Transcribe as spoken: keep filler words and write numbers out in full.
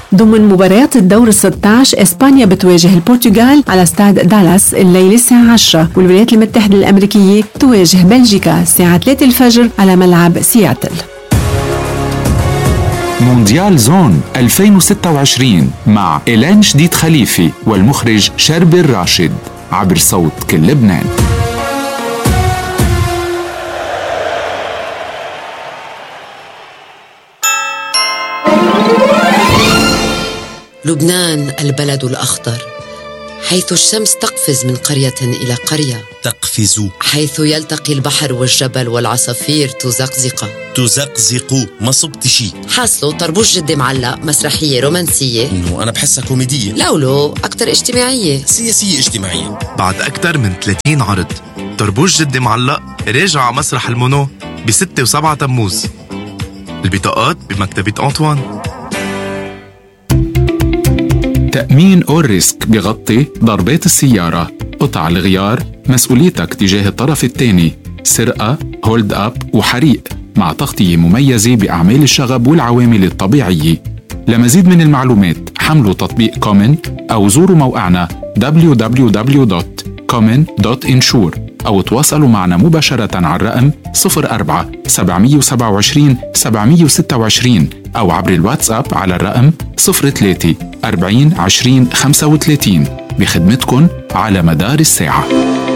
ضمن مباريات الدور الستة عشر إسبانيا بتواجه البرتغال على استاد دالاس الليلة الساعة عشرة، والولايات المتحدة الأمريكية تواجه بلجيكا الساعة ثلاثة الفجر على ملعب سياتل. مونديال زون ألفين وستة وعشرين مع إيلان شديد خليفي والمخرج شربي الراشد عبر صوت كل لبنان. لبنان البلد الأخضر، حيث الشمس تقفز من قرية إلى قرية، تقفز، حيث يلتقي البحر والجبل والعصافير تزقزق تزقزق. ما صبت شي حاصله طربوش جدي معلق، مسرحية رومانسية. إنه أنا بحسها كوميدية. لولو أكتر اجتماعية، سياسية اجتماعية. بعد أكتر من ثلاثين عرض، طربوش جدي معلق راجع على مسرح المونو بستة وسبعة تموز. البطاقات بمكتبة أنطوان. تأمين أول ريسك بيغطي ضربات السيارة، قطع الغيار، مسؤوليتك تجاه الطرف الثاني، سرقة، هولد أب وحريق، مع تغطية مميزة بأعمال الشغب والعوامل الطبيعية. لمزيد من المعلومات حملوا تطبيق كومن أو زوروا موقعنا دبليو دبليو دبليو دوت كومن دوت إنشور أو تواصلوا معنا مباشرة على الرقم صفر أربعة سبعمية وسبعة وعشرين سبعمية وستة وعشرين أو عبر الواتساب على الرقم صفر ثلاثة أربعين عشرين خمسة وثلاثين بخدمتكن على مدار الساعة.